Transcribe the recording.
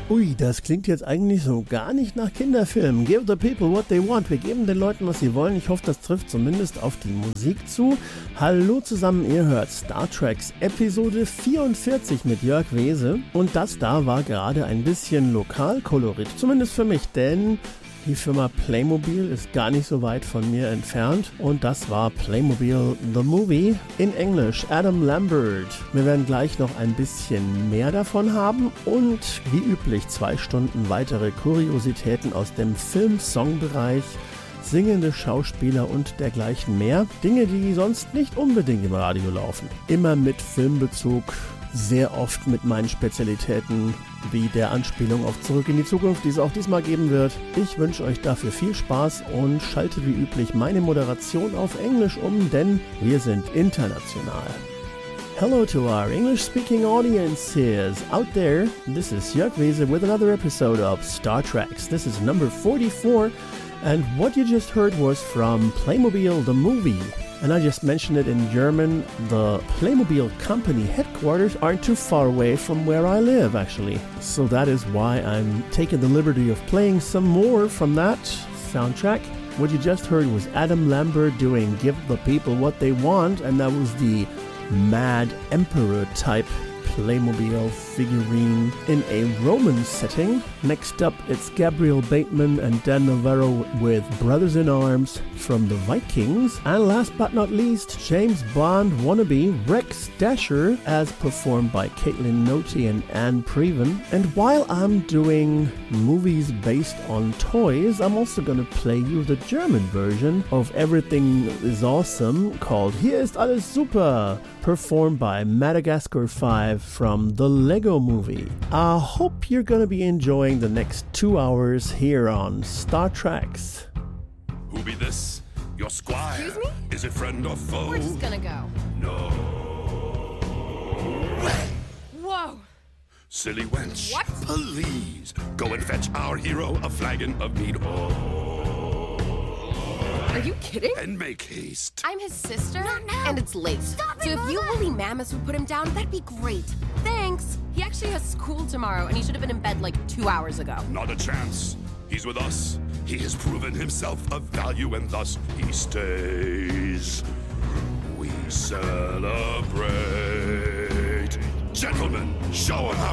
Ui, das klingt jetzt eigentlich so gar nicht nach Kinderfilm. Give the people what they want. Wir geben den Leuten, was sie wollen. Ich hoffe, das trifft zumindest auf die Musik zu. Hallo zusammen, ihr hört Star Treks Episode 44 mit Jörg Wese. Und das da war gerade ein bisschen Lokalkolorit, zumindest für mich, denn die Firma Playmobil ist gar nicht so weit von mir entfernt und das war Playmobil The Movie in Englisch, Adam Lambert. Wir werden gleich noch ein bisschen mehr davon haben und wie üblich 2 Stunden weitere Kuriositäten aus dem Film-Song-Bereich, singende Schauspieler und dergleichen mehr. Dinge, die sonst nicht unbedingt im Radio laufen. Immer mit Filmbezug, sehr oft mit meinen Spezialitäten wie der Anspielung auf Zurück in die Zukunft, die es auch diesmal geben wird. Ich wünsche euch dafür viel Spaß und schalte wie üblich meine Moderation auf Englisch um, denn wir sind international. Hello to our English-speaking audiences out there. This is Jörg Wese with another episode of Star Treks. This is number 44, and what you just heard was from Playmobil the Movie. And I just mentioned it in German. The Playmobil company headquarters aren't too far away from where I live, actually. So that is why I'm taking the liberty of playing some more from that soundtrack. What you just heard was Adam Lambert doing Give the People What They Want, and that was the Mad Emperor type Playmobil figurine in a Roman setting. Next up, it's Gabriel Bateman and Dan Navarro with Brothers in Arms from the Vikings. And last but not least, James Bond wannabe Rex Dasher as performed by Caitlin Noty and Anne Preven. And while I'm doing movies based on toys, I'm also going to play you the German version of Everything is Awesome called Hier ist alles super, performed by Madagascar 5 from the Lego Movie. I hope you're gonna be enjoying the next 2 hours here on Star Treks. Who be this? Your squire? Excuse me? Is it friend or foe? We're just gonna go. No way. Whoa! Silly wench. What? Please, go and fetch our hero a flagon of mead. Oh. Are you kidding? And make haste. I'm his sister, Not now. and it's late. Stop so it, if you Mama. woolly mammoths would put him down, that'd be great. Thanks. He actually has school tomorrow, and he should have been in bed like 2 hours ago. Not a chance. He's with us. He has proven himself of value, and thus he stays. We celebrate. Gentlemen, show him how